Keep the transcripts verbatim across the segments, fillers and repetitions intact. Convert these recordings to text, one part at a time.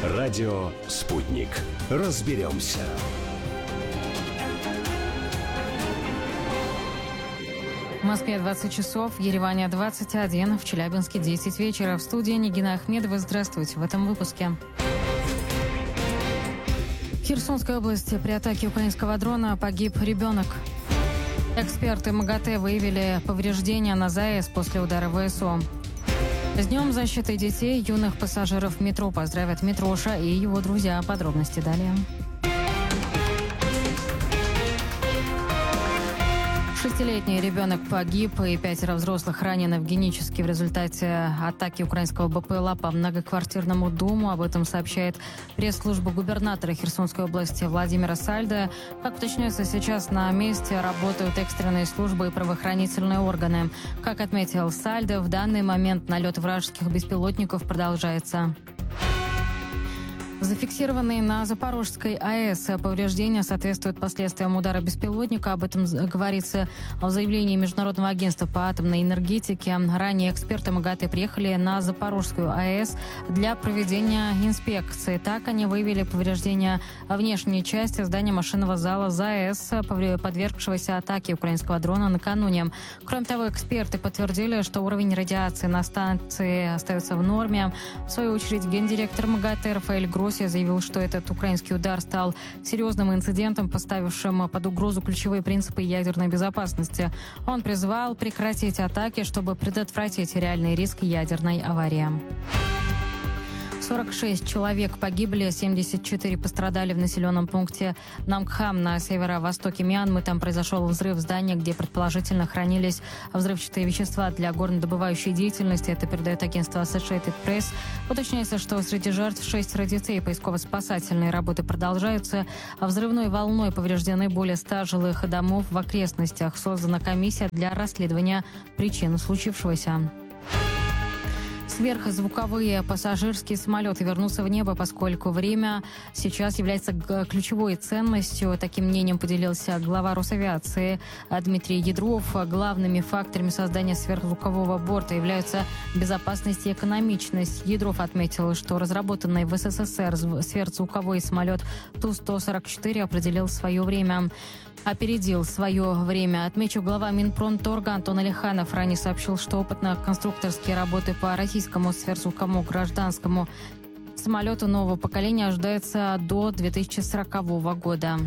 Радио «Спутник». Разберемся. В Москве двадцать часов, в Ереване двадцать один, в Челябинске десять вечера. В студии Нигина Ахмедова. Здравствуйте в этом выпуске. В Херсонской области при атаке украинского дрона погиб ребенок. Эксперты МАГАТЭ выявили повреждения на ЗАЭС после удара ВСУ. С Днем защиты детей, юных пассажиров метро поздравят Митроша и его друзья. Подробности далее. Шестилетний ребенок погиб и пятеро взрослых ранены в Генически в результате атаки украинского БПЛА по многоквартирному дому. Об этом сообщает пресс-служба губернатора Херсонской области Владимира Сальдо. Как уточняется, сейчас на месте работают экстренные службы и правоохранительные органы. Как отметил Сальдо, в данный момент налет вражеских беспилотников продолжается. Зафиксированные на Запорожской АЭС повреждения соответствуют последствиям удара беспилотника. Об этом говорится в заявлении Международного агентства по атомной энергетике. Ранее эксперты МАГАТЭ приехали на Запорожскую АЭС для проведения инспекции. Так они выявили повреждения внешней части здания машинного зала ЗАЭС, подвергшегося атаке украинского дрона накануне. Кроме того, эксперты подтвердили, что уровень радиации на станции остается в норме. В свою очередь, гендиректор МАГАТЭ Рафаэль Гросси заявил, что этот украинский удар стал серьезным инцидентом, поставившим под угрозу ключевые принципы ядерной безопасности. Он призвал прекратить атаки, чтобы предотвратить реальный риск ядерной аварии. сорок шесть человек погибли, семьдесят четыре пострадали в населенном пункте Намгхам на северо-востоке Мьянмы. Там произошел взрыв здания, где предположительно хранились взрывчатые вещества для горнодобывающей деятельности. Это передает агентство Associated Press. Уточняется, что среди жертв шестеро детей. Поисково-спасательные работы продолжаются. Взрывной волной повреждены более ста жилых домов в окрестностях. Создана комиссия для расследования причин случившегося. Сверхзвуковые пассажирские самолеты вернутся в небо, поскольку время сейчас является ключевой ценностью. Таким мнением поделился глава Росавиации Дмитрий Ядров. Главными факторами создания сверхзвукового борта являются безопасность и экономичность. Ядров отметил, что разработанный в СССР сверхзвуковой самолет Ту сто сорок четыре определил свое время. Опередил свое время. Отмечу, глава Минпромторга Антон Алиханов ранее сообщил, что опытно-конструкторские работы по российскому сверхзвуковому гражданскому самолету нового поколения ожидаются до две тысячи сорокового года.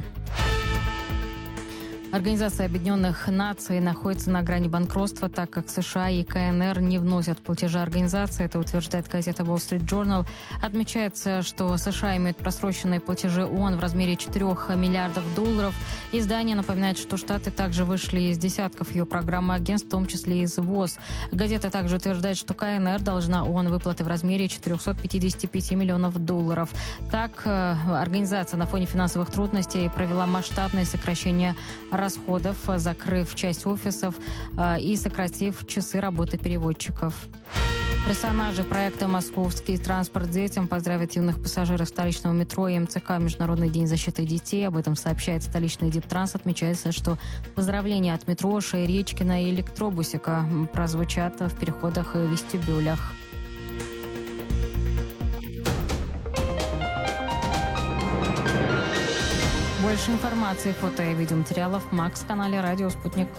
Организация Объединенных Наций находится на грани банкротства, так как США и КНР не вносят платежи организации. Это утверждает газета Wall Street Journal. Отмечается, что США имеют просроченные платежи ООН в размере четырёх миллиардов долларов. Издание напоминает, что Штаты также вышли из десятков ее программ и агентств, в том числе из ВОЗ. Газета также утверждает, что КНР должна ООН выплаты в размере четыреста пятьдесят пять миллионов долларов. Так, организация на фоне финансовых трудностей провела масштабное сокращение расходов, закрыв часть офисов э, и сократив часы работы переводчиков. Персонажи проекта «Московский транспорт детям» поздравят юных пассажиров столичного метро и МЦК «Международный день защиты детей». Об этом сообщает столичный Дептранс. Отмечается, что поздравления от Митроши, Речкина и электробусика прозвучат в переходах и вестибюлях. Больше информации, фото и видеоматериалов в Макс-канале «Радио Спутник».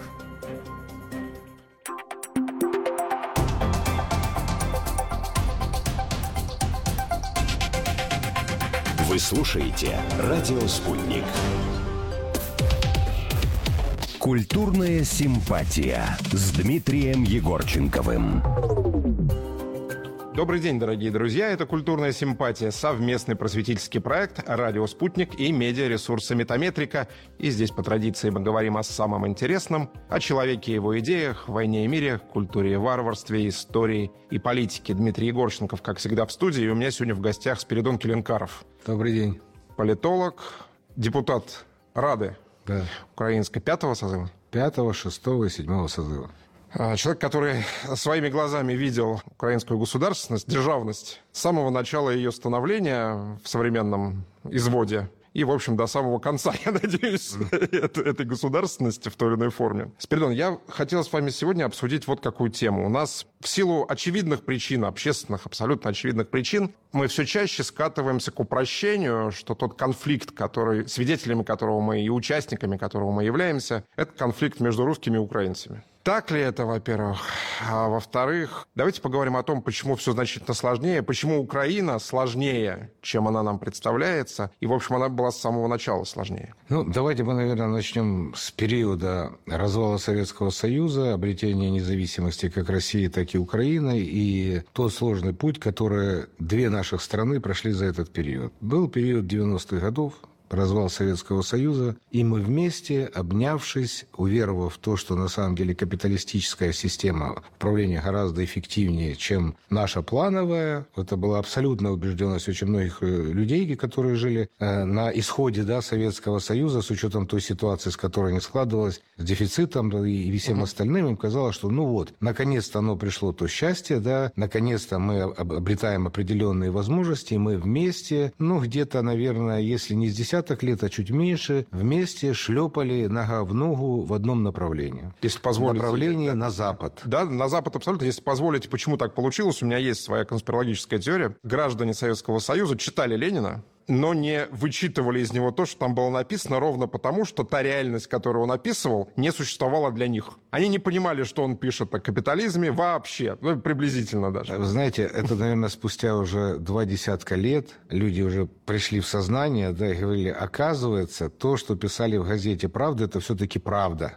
Вы слушаете «Радио Спутник». Культурная симпатия с Дмитрием Егорченковым. Добрый день, дорогие друзья. Это «Культурная симпатия», совместный просветительский проект «Радио Спутник» и медиаресурса «Метаметрика». И здесь, по традиции, мы говорим о самом интересном, о человеке и его идеях, войне и мире, культуре и варварстве, истории и политике. Дмитрий Егорченков, как всегда, в студии. И у меня сегодня в гостях Спиридон Келенкаров. Добрый день. Политолог, депутат Рады. Да. Украинской пятого созыва. Пятого, шестого и седьмого созыва. Человек, который своими глазами видел украинскую государственность, державность с самого начала ее становления в современном изводе и, в общем, до самого конца, я надеюсь, этой государственности в той или иной форме. Спиридон, я хотел с вами сегодня обсудить вот какую тему. У нас в силу очевидных причин, общественных, абсолютно очевидных причин, мы все чаще скатываемся к упрощению, что тот конфликт, который, свидетелями которого мы и участниками которого мы являемся, это конфликт между русскими и украинцами. Так ли это, во-первых? А во-вторых, давайте поговорим о том, почему все значительно сложнее, почему Украина сложнее, чем она нам представляется, и, в общем, она была с самого начала сложнее. Ну, давайте мы, наверное, начнем с периода развала Советского Союза, обретения независимости как России, так и Украины, и тот сложный путь, который две наших страны прошли за этот период. Был период девяностых годов, развал Советского Союза, и мы вместе, обнявшись, уверовав в то, что на самом деле капиталистическая система управления гораздо эффективнее, чем наша плановая. Это была абсолютная убежденность очень многих людей, которые жили э, на исходе, да, Советского Союза, с учетом той ситуации, с которой не складывалось, с дефицитом, да, и всем остальным. Им казалось, что ну вот, наконец-то оно пришло, то счастье, да, наконец-то мы обретаем определенные возможности, и мы вместе, ну где-то, наверное, если не с десятых лет, а чуть меньше, вместе шлепали нога в ногу в одном направлении. Если позволите. Направление на Запад. Да, на Запад абсолютно. Если позволите, почему так получилось, у меня есть своя конспирологическая теория. Граждане Советского Союза читали Ленина, но не вычитывали из него то, что там было написано, ровно потому, что та реальность, которую он описывал, не существовала для них. Они не понимали, что он пишет о капитализме вообще, ну, приблизительно даже. Вы знаете, это, наверное, спустя уже два десятка лет люди уже пришли в сознание, да, и говорили, оказывается, то, что писали в газете «Правда», это все-таки правда.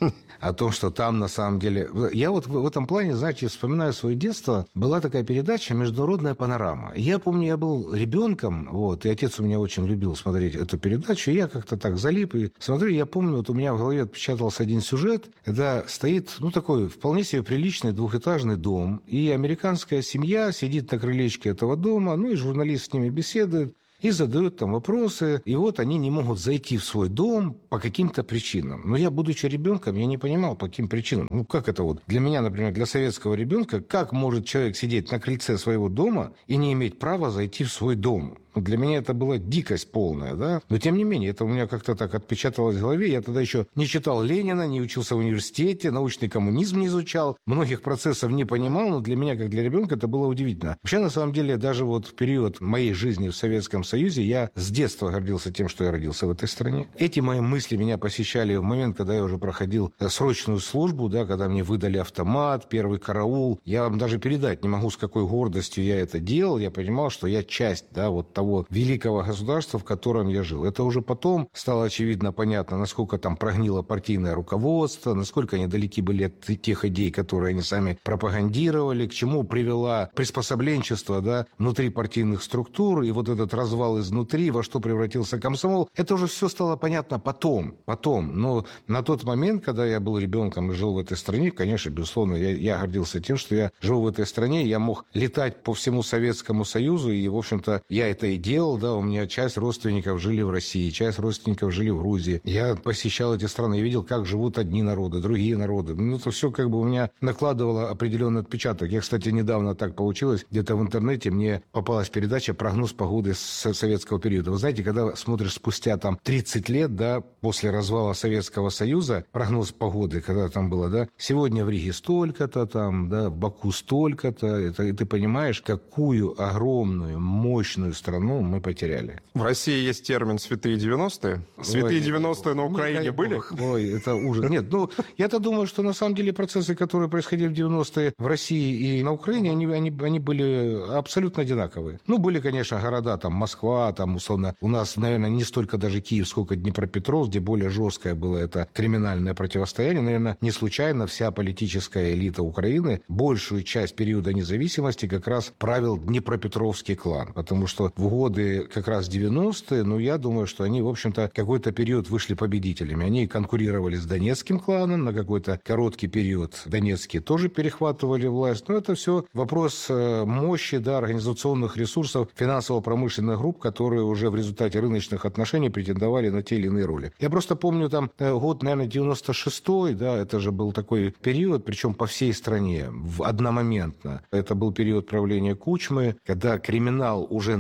О том, что там на самом деле... Я вот в этом плане, знаете, вспоминаю свое детство. Была такая передача «Международная панорама». Я помню, я был ребенком, вот, и отец у меня очень любил смотреть эту передачу, и я как-то так залип, и смотрю, я помню, вот у меня в голове отпечатался один сюжет, когда стоит, ну, такой вполне себе приличный двухэтажный дом, и американская семья сидит на крылечке этого дома, ну, и журналист с ними беседует, и задают там вопросы, и вот они не могут зайти в свой дом по каким-то причинам. Но я, будучи ребенком, я не понимал, по каким причинам. Ну, как это вот? Для меня, например, для советского ребенка, как может человек сидеть на крыльце своего дома и не иметь права зайти в свой дом? Для меня это была дикость полная, да. Но, тем не менее, это у меня как-то так отпечаталось в голове. Я тогда еще не читал Ленина, не учился в университете, научный коммунизм не изучал, многих процессов не понимал, но для меня, как для ребенка, это было удивительно. Вообще, на самом деле, даже вот в период моей жизни в Советском Союзе я с детства гордился тем, что я родился в этой стране. Эти мои мысли меня посещали в момент, когда я уже проходил срочную службу, да, когда мне выдали автомат, первый караул. Я вам даже передать не могу, с какой гордостью я это делал. Я понимал, что я часть, да, вот того того великого государства, в котором я жил. Это уже потом стало очевидно понятно, насколько там прогнило партийное руководство, насколько они далеки были от тех идей, которые они сами пропагандировали, к чему привела приспособленчество, да, внутри партийных структур, и вот этот развал изнутри, во что превратился комсомол. Это уже все стало понятно потом, потом. Но на тот момент, когда я был ребенком и жил в этой стране, конечно, безусловно, я, я гордился тем, что я живу в этой стране, я мог летать по всему Советскому Союзу, и, в общем-то, я это и делал, да, у меня часть родственников жили в России, часть родственников жили в Грузии. Я посещал эти страны, я видел, как живут одни народы, другие народы. Ну, это все как бы у меня накладывало определенный отпечаток. Я, кстати, недавно так получилось, где-то в интернете мне попалась передача «Прогноз погоды с советского периода». Вы знаете, когда смотришь спустя там тридцать лет, да, после развала Советского Союза, прогноз погоды, когда там было, да, сегодня в Риге столько-то там, да, в Баку столько-то, это, и ты понимаешь, какую огромную, мощную страну мы потеряли. В России есть термин «святые девяностые». Святые девяностые на Украине были? Ой, это ужас. Нет, ну, я-то думаю, что на самом деле процессы, которые происходили в девяностые в России и на Украине, они, они, они были абсолютно одинаковые. Ну, были, конечно, города, там, Москва, там, условно, у нас, наверное, не столько даже Киев, сколько Днепропетровск, где более жесткое было это криминальное противостояние. Наверное, не случайно вся политическая элита Украины большую часть периода независимости как раз правил Днепропетровский клан, потому что в годы как раз девяностые, ну, я думаю, что они, в общем-то, какой-то период вышли победителями. Они конкурировали с Донецким кланом, на какой-то короткий период Донецкие тоже перехватывали власть. Но это все вопрос мощи, да, организационных ресурсов, финансово-промышленных групп, которые уже в результате рыночных отношений претендовали на те или иные роли. Я просто помню там год, наверное, девяносто шестой, да, это же был такой период, причем по всей стране, одномоментно. Это был период правления Кучмы, когда криминал уже настолько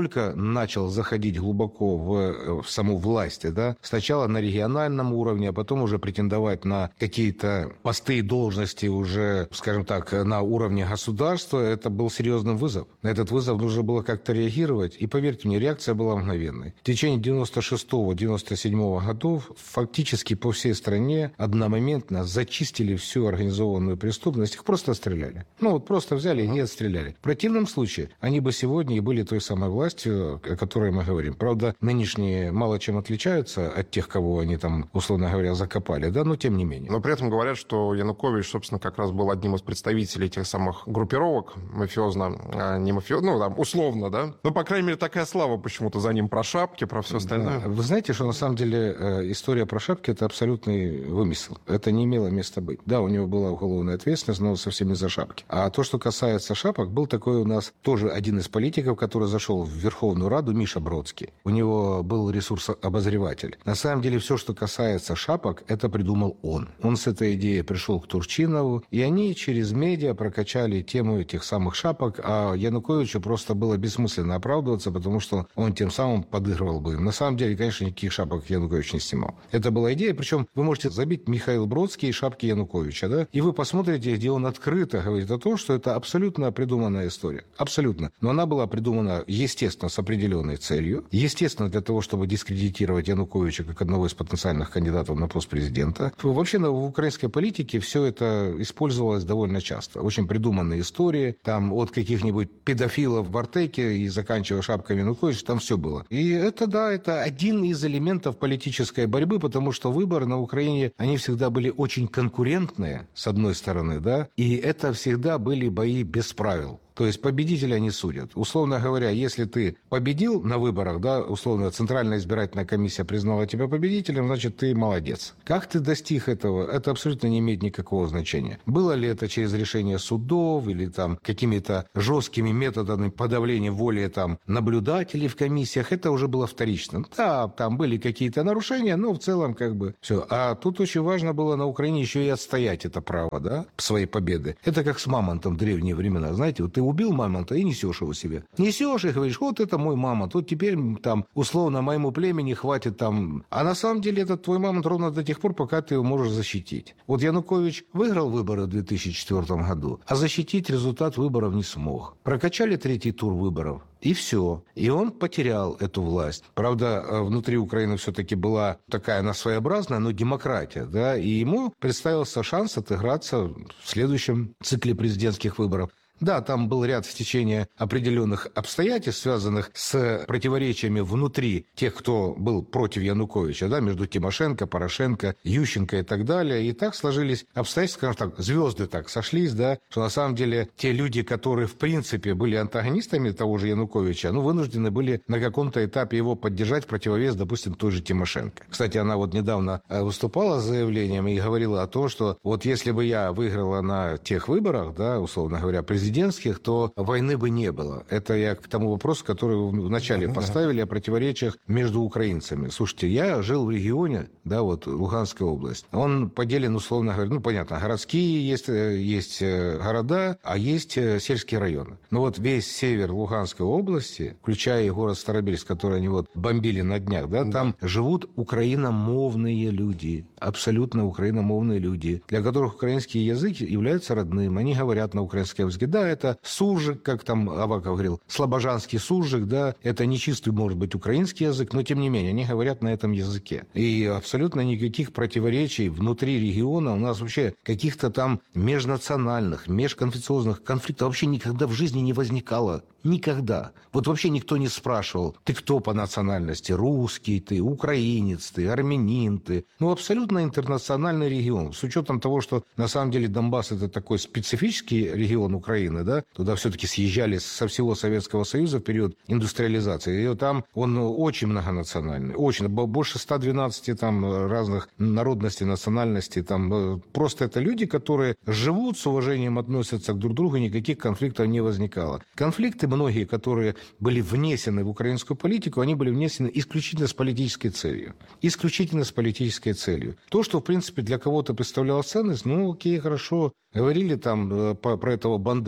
только начал заходить глубоко в, в саму власть, да, сначала на региональном уровне, а потом уже претендовать на какие-то посты и должности уже, скажем так, на уровне государства, это был серьезный вызов. На этот вызов нужно было как-то реагировать, и, поверьте мне, реакция была мгновенной. В течение девяносто шестого — девяносто седьмого годов фактически по всей стране одномоментно зачистили всю организованную преступность, их просто отстреляли. Ну вот просто взяли и не отстреляли. В противном случае они бы сегодня и были той самой властью, о которой мы говорим. Правда, нынешние мало чем отличаются от тех, кого они там, условно говоря, закопали, да, но тем не менее. Но при этом говорят, что Янукович, собственно, как раз был одним из представителей тех самых группировок мафиозно, а не мафиозно, ну, там, условно, да? Ну, по крайней мере, такая слава почему-то за ним, про шапки, про все остальное. Да. Вы знаете, что на самом деле история про шапки – это абсолютный вымысел. Это не имело места быть. Да, у него была уголовная ответственность, но совсем не за шапки. А то, что касается шапок, был такой у нас тоже один из политиков, который зашел в Верховную Раду, Миша Бродский. У него был ресурсообозреватель. На самом деле, все, что касается шапок, это придумал он. Он с этой идеей пришел к Турчинову, и они через медиа прокачали тему этих самых шапок, а Януковичу просто было бессмысленно оправдываться, потому что он тем самым подыгрывал бы им. На самом деле, конечно, никаких шапок Янукович не снимал. Это была идея, причем вы можете забить Михаил Бродский и шапки Януковича, да, и вы посмотрите, где он открыто говорит о том, что это абсолютно придуманная история. Абсолютно. Но она была придумана, естественно, с определенной целью. Естественно, для того, чтобы дискредитировать Януковича как одного из потенциальных кандидатов на пост президента. Вообще, в украинской политике все это использовалось довольно часто. Очень придуманные истории, там от каких-нибудь педофилов в Артеке и заканчивая шапками Януковича, там все было. И это, да, это один из элементов политической борьбы, потому что выборы на Украине, они всегда были очень конкурентные, с одной стороны, да, и это всегда были бои без правил. То есть победителя не судят. Условно говоря, если ты победил на выборах, да, условно, Центральная избирательная комиссия признала тебя победителем, значит, ты молодец. Как ты достиг этого, это абсолютно не имеет никакого значения. Было ли это через решение судов или там какими-то жесткими методами подавления воли там наблюдателей в комиссиях, это уже было вторично. Да, там были какие-то нарушения, но в целом как бы все. А тут очень важно было на Украине еще и отстоять это право, да, своей победы. Это как с мамонтом в древние времена. Знаете, вот ты убил мамонта и несешь его себе. Несешь и говоришь, вот это мой мамонт, вот теперь там условно моему племени хватит там. А на самом деле это твой мамонт ровно до тех пор, пока ты его можешь защитить. Вот Янукович выиграл выборы в две тысячи четвёртом году, а защитить результат выборов не смог. Прокачали третий тур выборов. И все. И он потерял эту власть. Правда, внутри Украины все-таки была такая она своеобразная, но демократия, да, и ему представился шанс отыграться в следующем цикле президентских выборов. Да, там был ряд стечения определенных обстоятельств, связанных с противоречиями внутри тех, кто был против Януковича, да, между Тимошенко, Порошенко, Ющенко и так далее. И так сложились обстоятельства, скажем так, звезды так сошлись, да, что на самом деле те люди, которые в принципе были антагонистами того же Януковича, ну, вынуждены были на каком-то этапе его поддержать в противовес, допустим, той же Тимошенко. Кстати, она вот недавно выступала с заявлением и говорила о том, что вот если бы я выиграла на тех выборах, да, условно говоря, президент президентских, то войны бы не было. Это я к тому вопросу, который вы вначале поставили, о противоречиях между украинцами. Слушайте, я жил в регионе, да, вот Луганская область. Он поделен, условно говоря, ну, понятно, городские есть, есть города, а есть сельские районы. Но вот весь север Луганской области, включая и город Старобельск, который они вот бомбили на днях, да, там живут украиномовные люди, абсолютно украиномовные люди, для которых украинский язык является родным. Они говорят на украинском языке. Да, это суржик, как там Аваков говорил, слобожанский суржик, да, это не чистый, может быть, украинский язык, но тем не менее, они говорят на этом языке. И абсолютно никаких противоречий внутри региона у нас вообще каких-то там межнациональных, межконфессионных конфликтов вообще никогда в жизни не возникало. Никогда. Вот вообще никто не спрашивал, ты кто по национальности, русский ты, украинец ты, армянин ты. Ну, абсолютно интернациональный регион. С учетом того, что на самом деле Донбасс это такой специфический регион Украины, да, туда все-таки съезжали со всего Советского Союза в период индустриализации. И там он очень многонациональный, очень, больше ста двенадцати там разных народностей, национальностей. Там просто это люди, которые живут, с уважением относятся к друг другу, никаких конфликтов не возникало. Конфликты многие, которые были внесены в украинскую политику, они были внесены исключительно с политической целью. Исключительно с политической целью. То, что, в принципе, для кого-то представляло ценность, ну, окей, хорошо. Говорили там про этого Бандеру.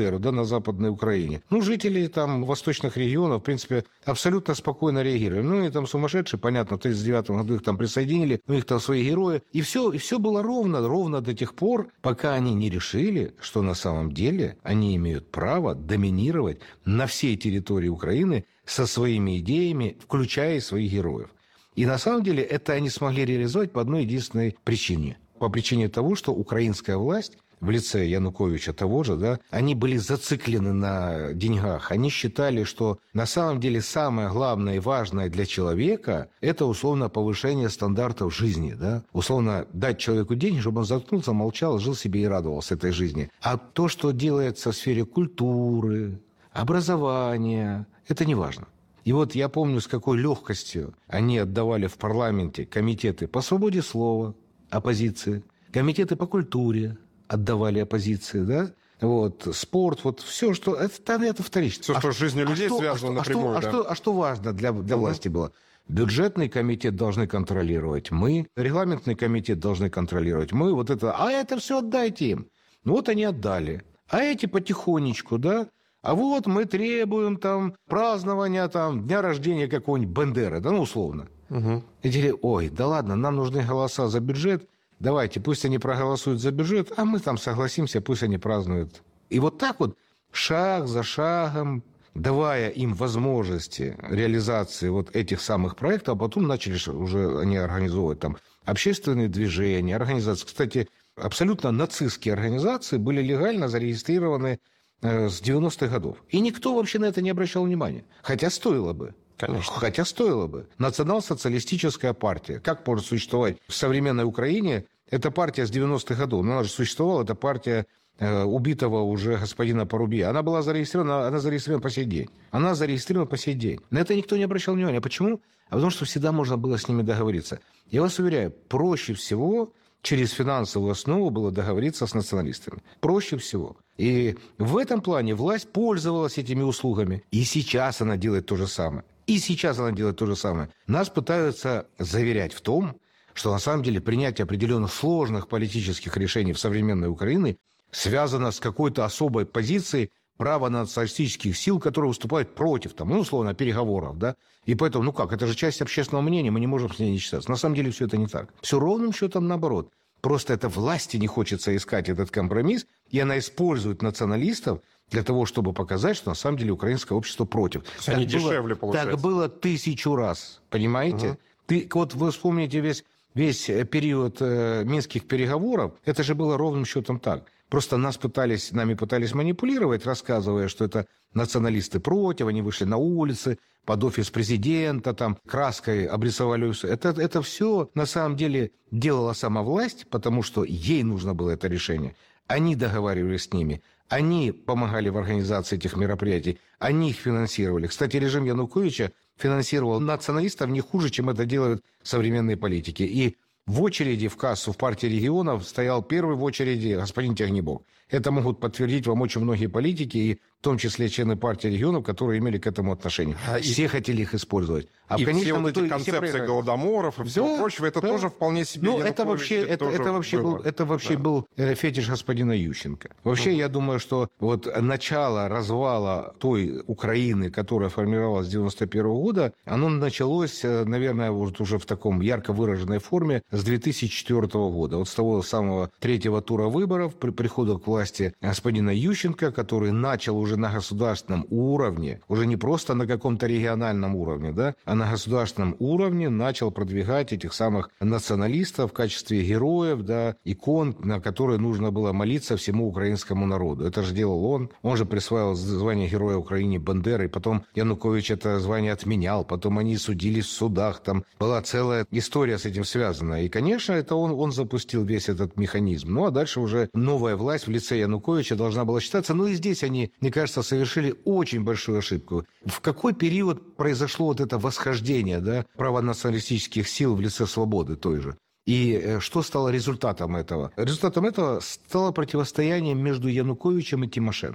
БНДРу, да, на Западной Украине. Ну, жители там восточных регионов, в принципе, абсолютно спокойно реагировали. Ну, и там сумасшедшие, понятно, в тысяча девятьсот тридцать девятом году их там присоединили, у них там свои герои. И все, и все было ровно, ровно до тех пор, пока они не решили, что на самом деле они имеют право доминировать на всей территории Украины со своими идеями, включая и своих героев. И на самом деле это они смогли реализовать по одной единственной причине. По причине того, что украинская власть в лице Януковича того же, да, они были зациклены на деньгах. Они считали, что на самом деле самое главное и важное для человека – это условно повышение стандартов жизни. Да? Условно дать человеку деньги, чтобы он заткнулся, молчал, жил себе и радовался этой жизни. А то, что делается в сфере культуры, образования, это не важно. И вот я помню, с какой легкостью они отдавали в парламенте комитеты по свободе слова, оппозиции, комитеты по культуре отдавали оппозиции, да? Вот, спорт, вот все, что... Это, это вторично. Все, а что с жизнью людей а связано а что, напрямую, а да. что, а, что, а что важно для, для власти было? Бюджетный комитет должны контролировать мы, регламентный комитет должны контролировать мы, вот это... А это все отдайте им. Ну вот они отдали. А эти потихонечку, да? А вот мы требуем там празднования там дня рождения какого-нибудь Бандеры, да, ну, условно. Угу. И теперь, ой, да ладно, нам нужны голоса за бюджет, давайте, пусть они проголосуют за бюджет, а мы там согласимся, пусть они празднуют. И вот так вот, шаг за шагом, давая им возможности реализации вот этих самых проектов, а потом начали уже они организовывать там общественные движения, организации. Кстати, абсолютно нацистские организации были легально зарегистрированы с девяностых годов. И никто вообще на это не обращал внимания. Хотя стоило бы. Конечно. Хотя стоило бы. Национал-социалистическая партия. Как может существовать в современной Украине? Это партия с девяностых годов. Но она же существовала, это партия э, убитого уже господина Порубье. Она была зарегистрирована, она зарегистрирована по сей день. Она зарегистрирована по сей день. На это никто не обращал внимания. Почему? А потому что всегда можно было с ними договориться. Я вас уверяю, проще всего через финансовую основу было договориться с националистами. Проще всего. И в этом плане власть пользовалась этими услугами. И сейчас она делает то же самое. И сейчас она делает то же самое. Нас пытаются заверять в том, что на самом деле принятие определенных сложных политических решений в современной Украине связано с какой-то особой позицией правонационалистических сил, которые выступают против, там, ну, условно, переговоров, да. И поэтому, ну как, это же часть общественного мнения, мы не можем с ней не считаться. На самом деле все это не так. Все ровным счетом наоборот. Просто это власти не хочется искать этот компромисс, и она использует националистов для того, чтобы показать, что на самом деле украинское общество против. Они так дешевле, было, получается. Так было тысячу раз, понимаете? Угу. Ты, вот вы вспомните весь, весь период э, минских переговоров, это же было ровным счетом так. Просто нас пытались, нами пытались манипулировать, рассказывая, что это националисты против, они вышли на улицы, под офис президента, там, краской обрисовали все. Это, это все на самом деле делала сама власть, потому что ей нужно было это решение. Они договаривались с ними, они помогали в организации этих мероприятий, они их финансировали. Кстати, режим Януковича финансировал националистов не хуже, чем это делают современные политики. И в очереди в кассу в партии регионов стоял первый в очереди господин Тягнебок. Это могут подтвердить вам очень многие политики, и в том числе члены партии регионов, которые имели к этому отношение. А все и... хотели их использовать. А и в конечном все вот эти итоге концепции голодоморов и всего да, прочего, это да. тоже вполне себе... Ну, это вообще, это, это вообще, был, это вообще да. был фетиш господина Ющенко. Вообще, угу. я думаю, что вот начало развала той Украины, которая формировалась с девяносто первого года, оно началось, наверное, вот уже в таком ярко выраженной форме с две тысячи четвёртого года. Вот с того самого третьего тура выборов, при приходу к власти господина Ющенко, который начал уже на государственном уровне, уже не просто на каком-то региональном уровне, да, а на государственном уровне начал продвигать этих самых националистов в качестве героев, да, икон, на которые нужно было молиться всему украинскому народу. Это же делал он. Он же присваивал звание Героя Украины Бандеры, потом Янукович это звание отменял, потом они судились в судах, там была целая история с этим связана. И, конечно, это он, он запустил весь этот механизм. Ну, а дальше уже новая власть в лице Януковича должна была считаться. Ну, и здесь они, мне кажется, совершили очень большую ошибку. В какой период произошло вот это восхождение, да, правонационалистических сил в лице свободы той же? И что стало результатом этого? Результатом этого стало противостояние между Януковичем и Тимошенко.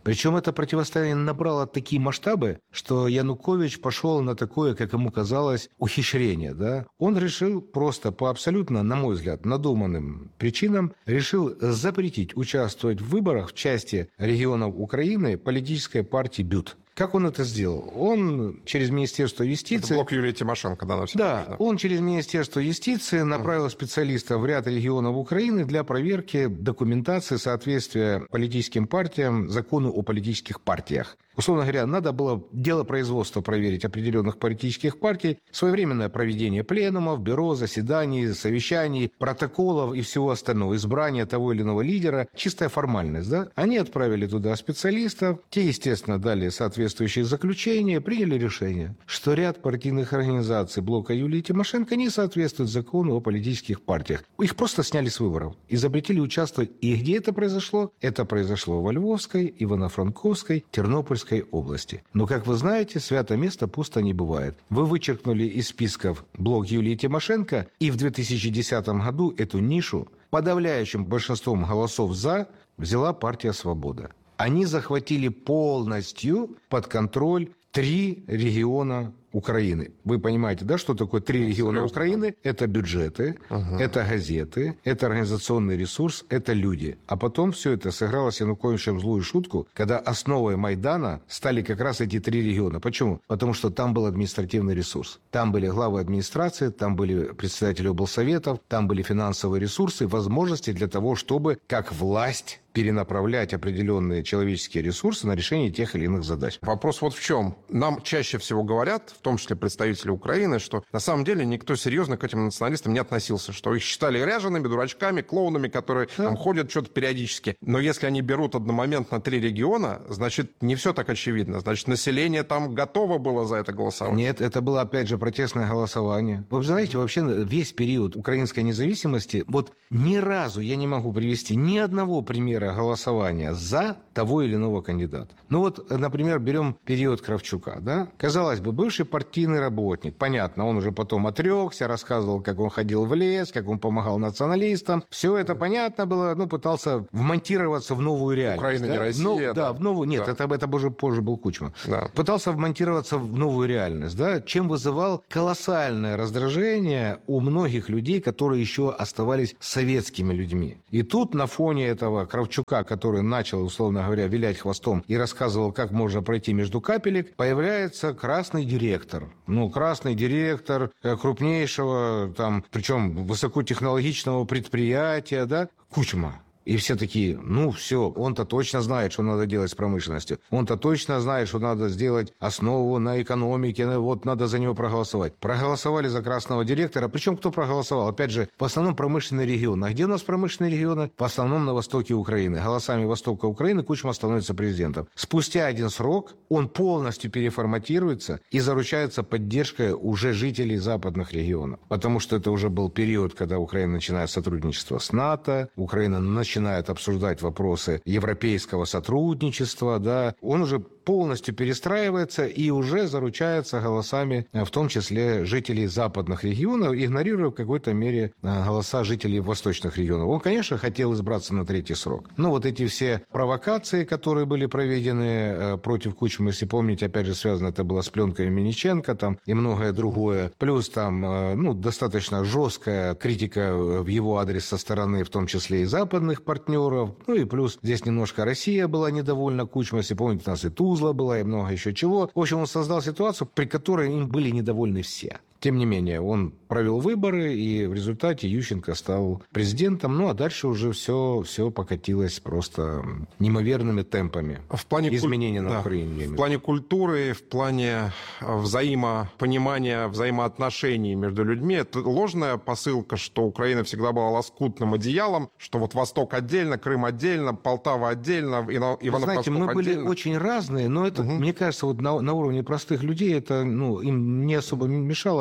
Причем это противостояние набрало такие масштабы, что Янукович пошел на такое, как ему казалось, ухищрение. Да? Он решил просто по абсолютно, на мой взгляд, надуманным причинам, решил запретить участвовать в выборах в части регионов Украины политической партии БЮТ. Как он это сделал? Он через Министерство юстиции... Это блок Юлии Тимошенко, да, на всякий Да, случай, да. он через Министерство юстиции направил специалистов в ряд регионов Украины для проверки документации соответствия политическим партиям закону о политических партиях. Условно говоря, надо было дело производства проверить определенных политических партий, своевременное проведение пленумов, бюро, заседаний, совещаний, протоколов и всего остального, избрание того или иного лидера. Чистая формальность, да? Они отправили туда специалистов, те, естественно, дали соответствующие заключения, приняли решение, что ряд партийных организаций блока Юлии Тимошенко не соответствует закону о политических партиях. Их просто сняли с выборов и запретили участвовать. И где это произошло? Это произошло во Львовской, Ивано-Франковской, Тернопольской области. Но, как вы знаете, свято место пусто не бывает. Вы вычеркнули из списков блок Юлии Тимошенко, и в две тысячи десятом году эту нишу подавляющим большинством голосов «за» взяла партия «Свобода». Они захватили полностью под контроль три региона Украины. Вы понимаете, да, что такое три региона Украины? Это бюджеты, ага. это газеты, это организационный ресурс, это люди. А потом все это сыграло с Януковичем злую шутку, когда основой Майдана стали как раз эти три региона. Почему? Потому что там был административный ресурс. Там были главы администрации, там были председатели облсоветов, там были финансовые ресурсы, возможности для того, чтобы как власть перенаправлять определенные человеческие ресурсы на решение тех или иных задач. Вопрос вот в чем. Нам чаще всего говорят, в том числе представители Украины, что на самом деле никто серьезно к этим националистам не относился, что их считали ряжеными, дурачками, клоунами, которые да. там ходят что-то периодически. Но если они берут одномоментно три региона, значит, не все так очевидно. Значит, население там готово было за это голосовать. Нет, это было, опять же, протестное голосование. Вы знаете, вообще весь период украинской независимости, вот ни разу я не могу привести ни одного примера голосования за того или иного кандидата. Ну вот, например, берем период Кравчука, да? Казалось бы, бывший партийный работник, понятно, он уже потом отрекся, рассказывал, как он ходил в лес, как он помогал националистам. Все это понятно было, ну, пытался вмонтироваться в новую реальность. Украина да? не Россия. Ну, да, да, в новую, нет, да. это, это уже позже был Кучма. Да. Пытался вмонтироваться в новую реальность, да? Чем вызывал колоссальное раздражение у многих людей, которые еще оставались советскими людьми. И тут на фоне этого Кравчука, который начал, условно говоря, вилять хвостом и рассказывал, как можно пройти между капелек, появляется красный директор. Ну, красный директор крупнейшего, там, причем высокотехнологичного предприятия, да, Кучма. И все такие, ну все, он-то точно знает, что надо делать с промышленностью. Он-то точно знает, что надо сделать основу на экономике, вот надо за него проголосовать. Проголосовали за красного директора. Причем кто проголосовал? Опять же, в основном промышленные регионы. А где у нас промышленные регионы? В основном на востоке Украины. Голосами востока Украины Кучма становится президентом. Спустя один срок он полностью переформатируется и заручается поддержкой уже жителей западных регионов. Потому что это уже был период, когда Украина начинает сотрудничество с НАТО, Украина начинает начинает обсуждать вопросы европейского сотрудничества, да, он уже полностью перестраивается и уже заручается голосами, в том числе жителей западных регионов, игнорируя в какой-то мере голоса жителей восточных регионов. Он, конечно, хотел избраться на третий срок. Но вот эти все провокации, которые были проведены против Кучмы, если помните, опять же, связано это было с пленкой Мельниченко там, и многое другое. Плюс там ну, достаточно жесткая критика в его адрес со стороны, в том числе и западных партнеров. Ну и плюс здесь немножко Россия была недовольна Кучмой, если помните, у нас и Тузла была, и много еще чего. В общем, он создал ситуацию, при которой им были недовольны все. Тем не менее, он провел выборы, и в результате Ющенко стал президентом. Ну, а дальше уже все, все покатилось просто неимоверными темпами. В плане изменений куль... на да. Украине. В плане культуры, в плане взаимопонимания, взаимоотношений между людьми. Это ложная посылка, что Украина всегда была лоскутным одеялом, что вот Восток отдельно, Крым отдельно, Полтава отдельно, Ивано-Франковск Знаете, мы были отдельно. очень разные, но это, угу. мне кажется, вот на, на уровне простых людей это ну, им не особо мешало.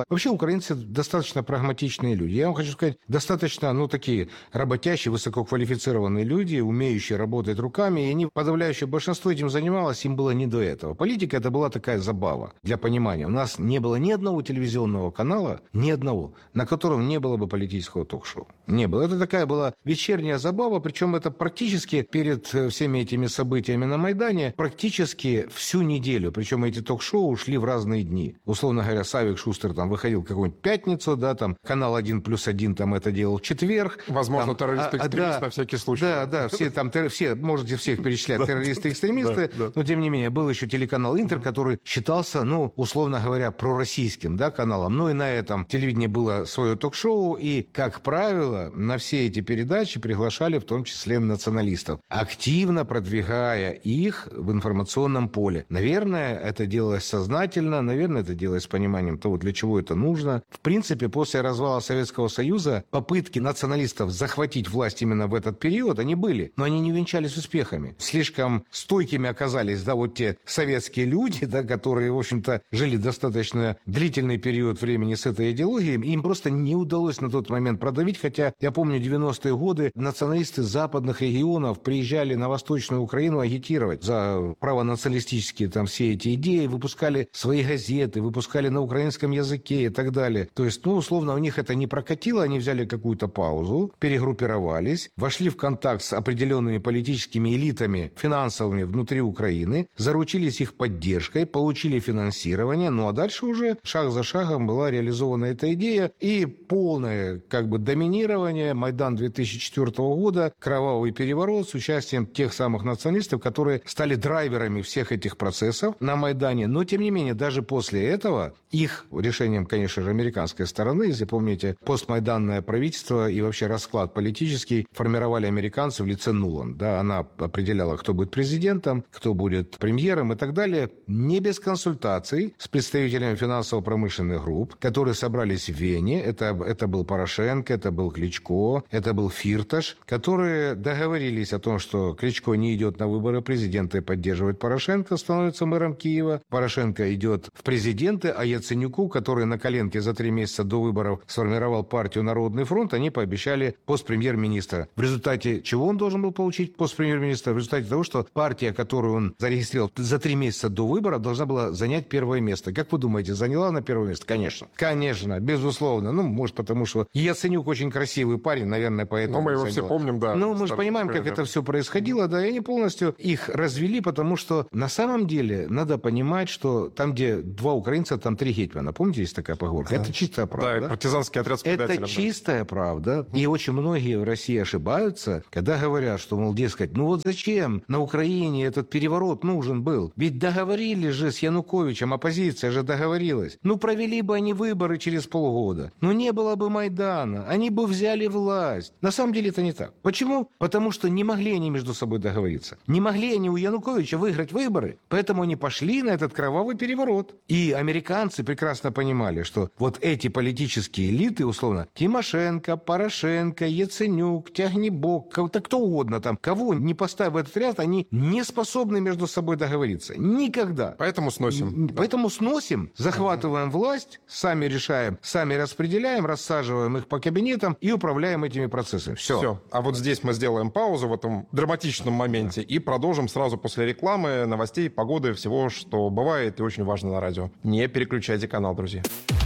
Вообще украинцы достаточно прагматичные люди. Я вам хочу сказать, достаточно, ну, такие работящие, высококвалифицированные люди, умеющие работать руками, и они, подавляющее большинство этим занималось, им было не до этого. Политика — это была такая забава, для понимания. У нас не было ни одного телевизионного канала, ни одного, на котором не было бы политического ток-шоу. Не было. Это такая была вечерняя забава, причем это практически перед всеми этими событиями на Майдане, практически всю неделю. Причем эти ток-шоу шли в разные дни. Условно говоря, Савик Шустер там выходил в какую-нибудь пятницу, да, там канал один плюс один там это делал в четверг. Возможно, террористы-экстремисты, а, да, на всякий случай. Да, да, все там, все, можете всех перечислять, террористы-экстремисты, но тем не менее, был еще телеканал «Интер», который считался, ну, условно говоря, пророссийским, да, каналом. Ну и на этом телевидении было свое ток-шоу, и, как правило, на все эти передачи приглашали в том числе националистов, активно продвигая их в информационном поле. Наверное, это делалось сознательно, наверное, это делалось с пониманием того, для чего это нужно. В принципе, после развала Советского Союза попытки националистов захватить власть именно в этот период, они были, но они не увенчались успехами. Слишком стойкими оказались, да, вот те советские люди, да, которые, в общем-то, жили достаточно длительный период времени с этой идеологией, им просто не удалось на тот момент продавить, хотя, я помню, девяностые годы националисты западных регионов приезжали на Восточную Украину агитировать за правонационалистические там все эти идеи, выпускали свои газеты, выпускали на украинском языке и так далее. То есть, ну, условно, у них это не прокатило, они взяли какую-то паузу, перегруппировались, вошли в контакт с определенными политическими элитами, финансовыми внутри Украины, заручились их поддержкой, получили финансирование, ну а дальше уже шаг за шагом была реализована эта идея, и полное как бы доминирование, Майдан две тысячи четвёртого года, кровавый переворот с участием тех самых националистов, которые стали драйверами всех этих процессов на Майдане. Но, тем не менее, даже после этого их решением, конечно же, американской стороны, если помните, постмайданное правительство и вообще расклад политический формировали американцы в лице Нуланд. Да, она определяла, кто будет президентом, кто будет премьером и так далее, не без консультаций с представителями финансово-промышленных групп, которые собрались в Вене. Это, это был Порошенко, это был Кличко, это был Фирташ, которые договорились о том, что Кличко не идет на выборы президента и поддерживает Порошенко, становится мэром Киева. Порошенко идет в президенты, а Яценюку, который на коленке за три месяца до выборов сформировал партию «Народный фронт», они пообещали пост премьер-министра. В результате чего он должен был получить пост премьер-министра? В результате того, что партия, которую он зарегистрировал за три месяца до выборов, должна была занять первое место. Как вы думаете, заняла она первое место? Конечно. Конечно, безусловно. Ну, может, потому что Яценюк очень красивый парень, наверное, поэтому... Ну, мы его все помним, да. Ну, мы же понимаем, как это все происходило, да, и они полностью их развели, потому что на самом деле надо понимать, что там, где два украинца, там три гетмана. Помните, есть такая поговорка? Да. Это чистая правда. Да, партизанский отряд с предателем. Это чистая правда. И очень многие в России ошибаются, когда говорят, что, мол, дескать, ну вот зачем на Украине этот переворот нужен был? Ведь договорились же с Януковичем, оппозиция же договорилась. Ну, провели бы они выборы через полгода. Ну, не было бы Майдана. Они бы взяли власть. На самом деле это не так. Почему? Потому что не могли они между собой договориться. Не могли они у Януковича выиграть выборы. Поэтому они пошли на этот кровавый переворот. И американцы прекрасно понимали, что вот эти политические элиты, условно, Тимошенко, Порошенко, Яценюк, Тягнебок, да кто угодно там, кого не поставив в этот ряд, они не способны между собой договориться. Никогда. Поэтому сносим. Поэтому сносим, захватываем власть, сами решаем, сами распределяем, рассаживаем их по кабинетам и управляем этими процессами. Все. Все. А вот здесь мы сделаем паузу в этом драматичном моменте и продолжим сразу после рекламы, новостей, погоды, всего, что бывает и очень важно на радио. Не переключайте канал, друзья.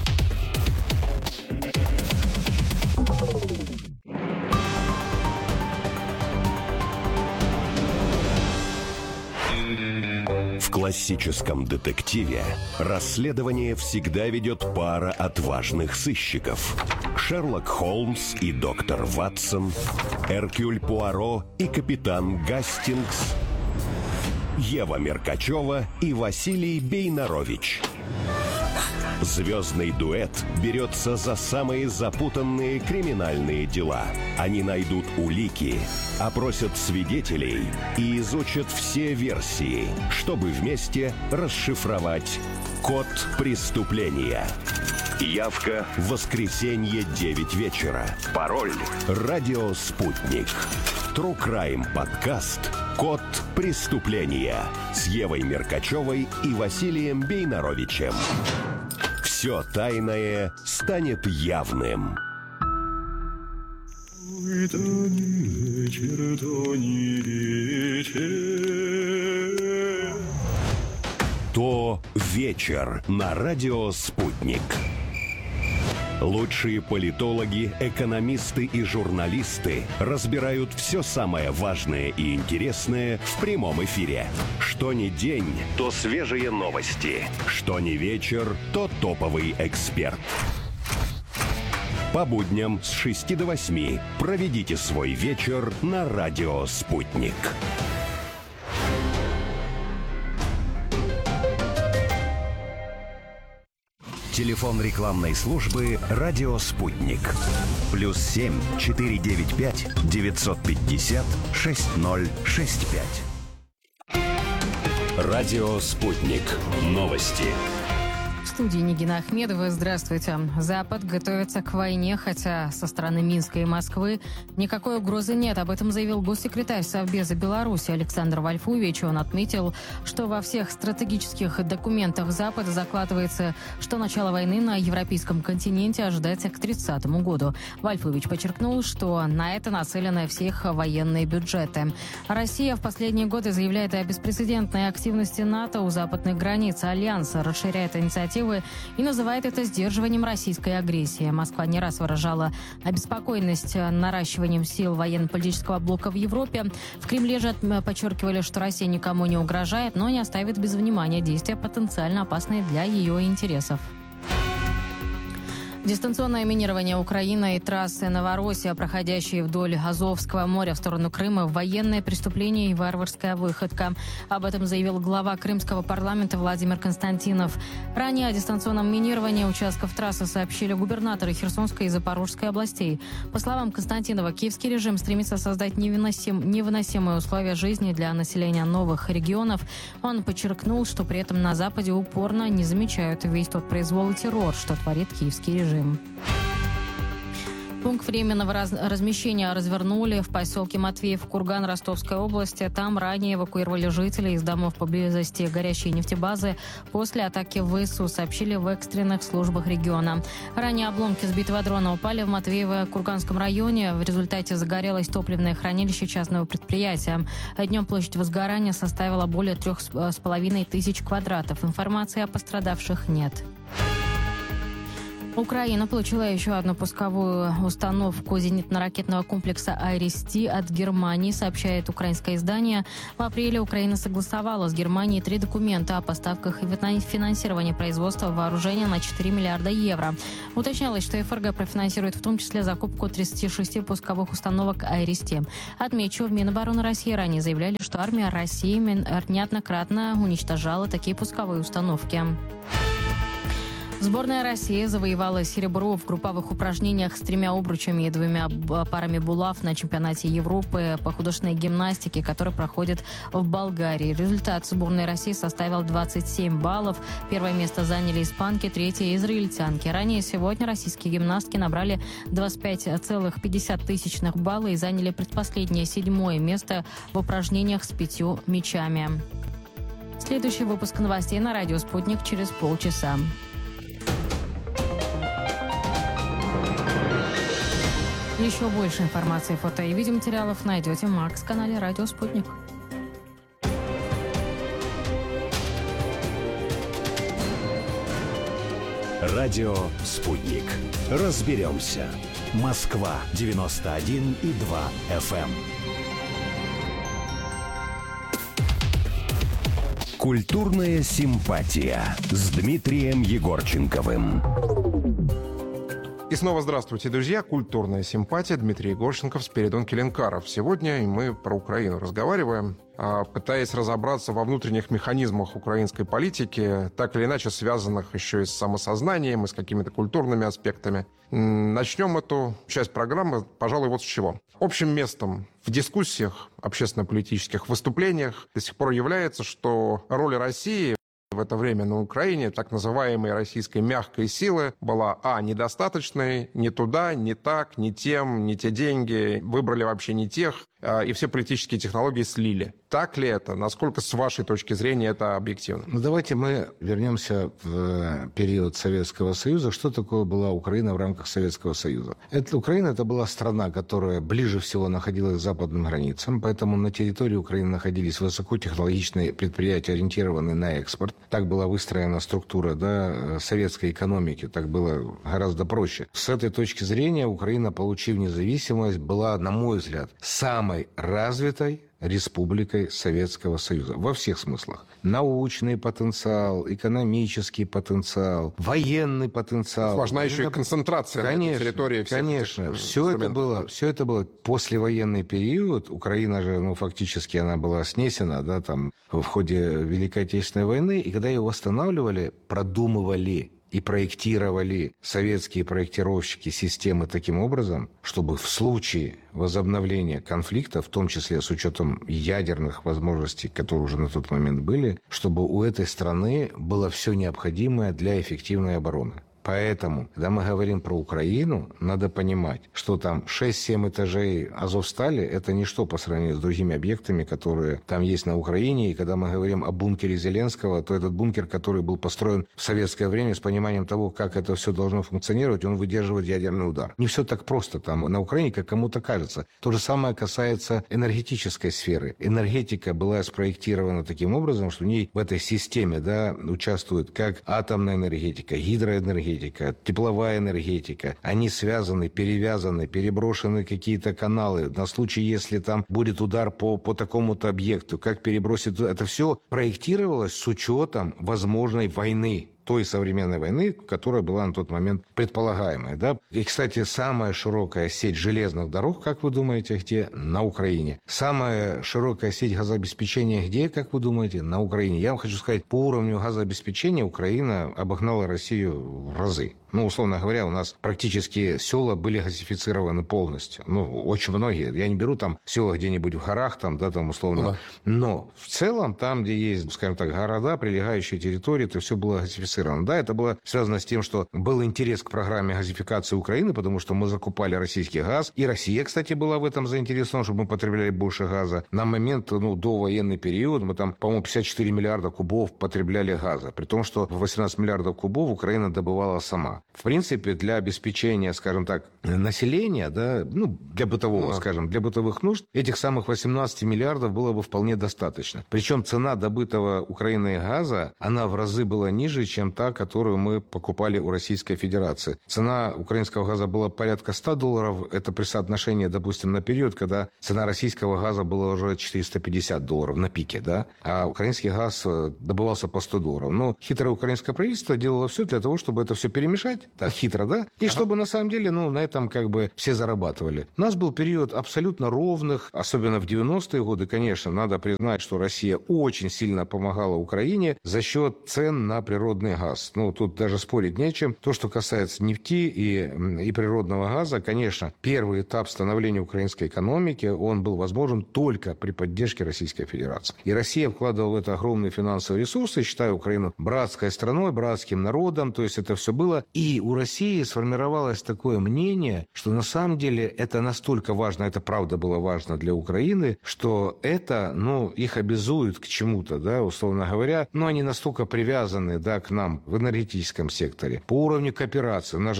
В классическом детективе расследование всегда ведет пара отважных сыщиков. Шерлок Холмс и доктор Ватсон, Эркюль Пуаро и капитан Гастингс, Ева Меркачева и Василий Бейнарович. Звездный дуэт берется за самые запутанные криминальные дела. Они найдут улики, опросят свидетелей и изучат все версии, чтобы вместе расшифровать код преступления. Явка в воскресенье девять вечера. Пароль «Радио Спутник». True Crime подкаст «Код преступления» с Евой Меркачевой и Василием Бейнаровичем. все тайное станет явным. То не вечер, то не вечер. То вечер на радио «Спутник». Лучшие политологи, экономисты и журналисты разбирают все самое важное и интересное в прямом эфире. Что ни день, то свежие новости. Что ни вечер, то топовый эксперт. По будням с шести до восьми проведите свой вечер на радио «Спутник». Телефон рекламной службы «Радио Спутник». Плюс семь четыре девять пять девятьсот пятьдесят шесть ноль шесть пять. «Радио Спутник». Новости. В студии Нигина Ахмедова. Здравствуйте. Запад готовится к войне, хотя со стороны Минска и Москвы никакой угрозы нет. Об этом заявил госсекретарь Совбеза Беларуси Александр Вольфович. Он отметил, что во всех стратегических документах Запада закладывается, что начало войны на европейском континенте ожидается к тридцатому году. Вольфович подчеркнул, что на это нацелены все их военные бюджеты. Россия в последние годы заявляет о беспрецедентной активности НАТО у западных границ Альянса, расширяет инициативы и называет это сдерживанием российской агрессии. Москва не раз выражала обеспокоенность наращиванием сил военно-политического блока в Европе. В Кремле же подчеркивали, что Россия никому не угрожает, но не оставит без внимания действия, потенциально опасные для ее интересов. Дистанционное минирование Украины и трассы Новороссия, проходящие вдоль Азовского моря в сторону Крыма, военное преступление и варварская выходка. Об этом заявил глава крымского парламента Владимир Константинов. Ранее о дистанционном минировании участков трассы сообщили губернаторы Херсонской и Запорожской областей. По словам Константинова, киевский режим стремится создать невыносим, невыносимые условия жизни для населения новых регионов. Он подчеркнул, что при этом на Западе упорно не замечают весь тот произвол и террор, что творит киевский режим. Пункт временного раз- размещения развернули в поселке Матвеев, Курган, Ростовской области. Там ранее эвакуировали жителей из домов поблизости горящей нефтебазы после атаки ВСУ, сообщили в экстренных службах региона. Ранее обломки сбитого дрона упали в Матвеево-Курганском районе. В результате загорелось топливное хранилище частного предприятия. Днем площадь возгорания составила более трех с половиной тысяч квадратов. Информации о пострадавших нет. Украина получила еще одну пусковую установку зенитно-ракетного комплекса «Айрис-Ти» от Германии, сообщает украинское издание. В апреле Украина согласовала с Германией три документа о поставках и финансировании производства вооружения на четыре миллиарда евро. Уточнялось, что ФРГ профинансирует в том числе закупку тридцати шести пусковых установок «Айрис-Ти». Отмечу, в Минобороны России ранее заявляли, что армия России неоднократно уничтожала такие пусковые установки. Сборная России завоевала серебро в групповых упражнениях с тремя обручами и двумя парами булав на чемпионате Европы по художественной гимнастике, который проходит в Болгарии. Результат сборной России составил двадцать семь баллов. Первое место заняли испанки, третье – израильтянки. Ранее сегодня российские гимнастки набрали двадцать пять целых пятьдесят сотых балла и заняли предпоследнее седьмое место в упражнениях с пятью мячами. Следующий выпуск новостей на радио «Спутник» через полчаса. Еще больше информации, фото и видеоматериалов найдете в Макс-канале «Радио Спутник». Радио «Спутник». Разберемся. Москва девяносто один и два эф эм. Культурная симпатия с Дмитрием Егорченковым. И снова здравствуйте, друзья. Культурная симпатия. Дмитрий Егорченков, Спиридон Келенкаров. Сегодня мы про Украину разговариваем, пытаясь разобраться во внутренних механизмах украинской политики, так или иначе связанных еще и с самосознанием, и с какими-то культурными аспектами. Начнем эту часть программы, пожалуй, вот с чего. Общим местом в дискуссиях, общественно-политических выступлениях до сих пор является, что роль России в это время на Украине, так называемой российской мягкой силы, была, а, недостаточной, не туда, не так, не тем, не те деньги, выбрали вообще не тех, и все политические технологии слили. Так ли это? Насколько, с вашей точки зрения, это объективно? Ну, давайте мы вернемся в период Советского Союза. Что такое была Украина в рамках Советского Союза? Это, Украина это была страна, которая ближе всего находилась к западным границам, поэтому на территории Украины находились высокотехнологичные предприятия, ориентированные на экспорт. Так была выстроена структура, да, советской экономики, так было гораздо проще. С этой точки зрения Украина, получив независимость, была, на мой взгляд, самой развитой республикой Советского Союза во всех смыслах. Научный потенциал, экономический потенциал, военный потенциал. Важна еще и концентрация конечно, на территории всех. Конечно, все это было, все это было послевоенный период. Украина же, ну, фактически она была снесена, да, там, в ходе Великой Отечественной войны, и когда ее восстанавливали, продумывали и проектировали советские проектировщики системы таким образом, чтобы в случае возобновления конфликта, в том числе с учетом ядерных возможностей, которые уже на тот момент были, чтобы у этой страны было все необходимое для эффективной обороны. Поэтому, когда мы говорим про Украину, надо понимать, что там шесть-семь этажей Азовстали – это ничто по сравнению с другими объектами, которые там есть на Украине. И когда мы говорим о бункере Зеленского, то этот бункер, который был построен в советское время с пониманием того, как это все должно функционировать, он выдерживает ядерный удар. Не все так просто там на Украине, как кому-то кажется. То же самое касается энергетической сферы. Энергетика была спроектирована таким образом, что в ней в этой системе, да, участвует как атомная энергетика, гидроэнергетика, тепловая энергетика. Они связаны, перевязаны, переброшены какие-то каналы. На случай, если там будет удар по, по такому-то объекту, как перебросить... Это все проектировалось с учетом возможной войны. Той современной войны, которая была на тот момент предполагаемой. Да? И, кстати, самая широкая сеть железных дорог, как вы думаете, где? На Украине. Самая широкая сеть газообеспечения где, как вы думаете? На Украине. Я вам хочу сказать, по уровню газообеспечения Украина обогнала Россию в разы. Ну, условно говоря, у нас практически села были газифицированы полностью. Ну, очень многие. Я не беру там села где-нибудь в горах, там, да, там, условно. Ну, да. Но в целом, там, где есть, скажем так, города, прилегающие территории, это все было газифицировано. Да, это было связано с тем, что был интерес к программе газификации Украины, потому что мы закупали российский газ. И Россия, кстати, была в этом заинтересована, чтобы мы потребляли больше газа. На момент, ну, до военный период мы там, по-моему, пятьдесят четыре миллиарда кубов потребляли газа. При том, что восемнадцать миллиардов кубов Украина добывала сама. В принципе, для обеспечения, скажем так, населения, да, ну, для бытового, скажем, для бытовых нужд, этих самых восемнадцати миллиардов было бы вполне достаточно. Причем цена добытого Украиной газа, она в разы была ниже, чем та, которую мы покупали у Российской Федерации. Цена украинского газа была порядка ста долларов. Это при соотношении, допустим, на период, когда цена российского газа была уже четыреста пятьдесят долларов на пике, да, а украинский газ добывался по сто долларов. Но хитрое украинское правительство делало все для того, чтобы это все перемешать. Так хитро, да? И ага. чтобы на самом деле, ну, на этом как бы все зарабатывали. У нас был период абсолютно ровных, особенно в девяностые годы, конечно, надо признать, что Россия очень сильно помогала Украине за счет цен на природный газ. Ну, тут даже спорить нечем. То, что касается нефти и, и природного газа, конечно, первый этап становления украинской экономики, он был возможен только при поддержке Российской Федерации. И Россия вкладывала в это огромные финансовые ресурсы, считая Украину братской страной, братским народом, то есть это все было. И у России сформировалось такое мнение, что на самом деле это настолько важно, это правда было важно для Украины, что это, ну, их обязует к чему-то, да, условно говоря, но они настолько привязаны, да, к нам в энергетическом секторе, по уровню кооперации. У нас же